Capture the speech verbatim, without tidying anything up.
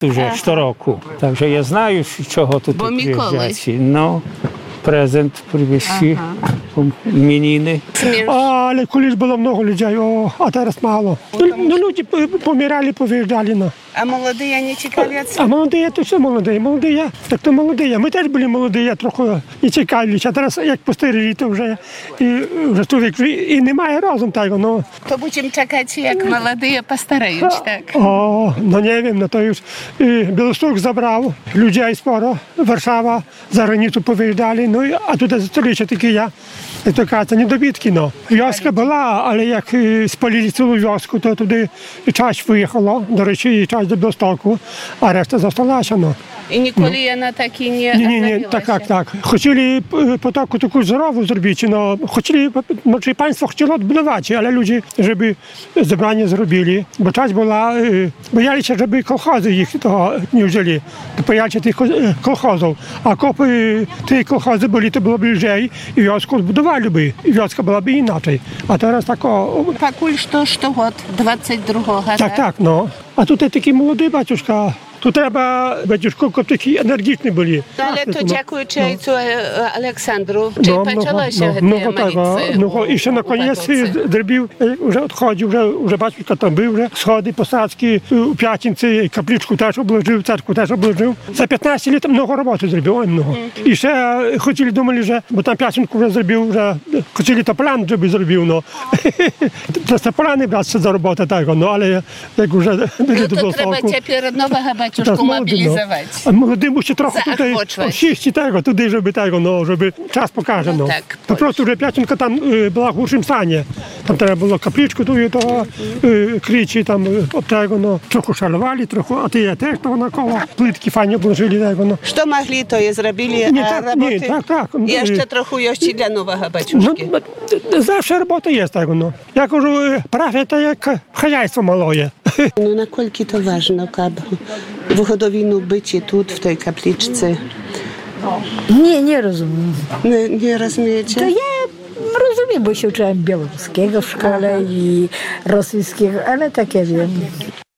Вже щороку. Так що я знаю, чого тут приїжджають. Ну, презент привезти, іменини. Але колись було много людей, о, а зараз мало. Ну, люди помирали, повиїжджали. Ну. А молодые не чекали А молоді, то все молоді. Молоді, так то молоді. Ми теж були молоді, трохи і чекали. А зараз, як постаріли, то вже, і, вже чоловік і немає разом того. Ну. То будемо чекати, як молоді постарають, так? О, ну не wiem, no to już y, Białystok zabrał, ludzie sporo, Warszawa, za granicę powyjeżdżali, no i, a tutaj stolicze takie ja, to kaca niedobitki, no. Wioska była, ale jak y, spalili całą wioskę, to tutaj część wyjechała, do Rysi i część do Białegostoku, a reszta została się, no. I nikoли я на такі не Ні, ні, ні, так, так, так. Хотіли по таку таку здорову зробити, но хотіли, може, państwo chciało odbudować, ale ludzie, żeby zebranie zrobili, bo czas była, boyali się, żeby kolchozy ich to nie wzięli, boyali się tych kolchozów, a kopy tych kolchozy byli, to było bliżej i wioskę odbudowaliby, i wioska byłaby inaczej. A teraz tak o... Покуль що, штогод, двадцять другого, Tak, так? tak, no. A tutaj taki młody baciuszka. Tu треба, батюшко, такі енергічні були. Але то дякуючи цю Олександру, чи почалося ну, ну, і ще на кінець зробив, вже відходив, вже, вже батюшка там був, вже сходи, посадки, у П'ятінці, капличку теж обложив, церкву теж обложив. За п'ятнадцять років много роботи зробив, ой, много. І ще хотіли, думали, що, бо там П'ятінку вже зробив, вже хотіли тополян, щоб зробив, ну. Це тополяни братися за роботу, так, ну, але як вже дали до Ну, то треба тепер нового батюшку мобілізувати. А молодим ще трохи туди осісти того, туди, щоб того, ну, щоб час покаже. Ну. Так, То просто вже П'ятінка там е, була в гіршому стані. Там треба було капличку ту, того, е, кричі, там, об того, ну, трохи шалували, трохи, а ти теж того наколо, плитки файні обложили, того, ну. Що могли, то і зробили, Ні, а так, роботи? ні, так, так. І ще трохи є для нового батюшки. Ну, завжди робота є, того, ну. Я кажу, парафія це як хазяйство малоє. Ну, наскільки то важливо, щоб в годовину бути тут, в той капличці? Nie, nie rozumiem. Nie, nie rozumiecie? To ja rozumiem, bo się uczyłam białoruskiego w szkole i rosyjskiego, ale takie wiem.